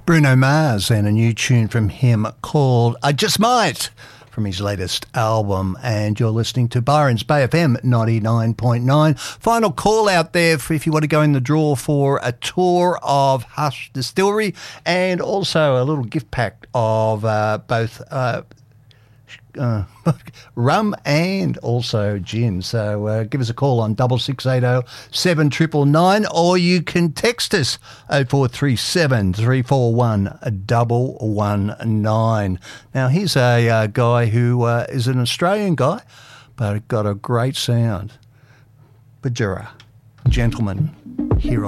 Bruno Mars and a new tune from him called I Just Might from his latest album, and you're listening to Byron's Bay FM 99.9. Final call out there for if you want to go in the draw for a tour of Hush Distillery and also a little gift pack of both rum and also gin. So give us a call on 6680 7999, or you can text us 0437 341 119. Now here's a guy who is an Australian guy but got a great sound. Bajura, gentleman, here on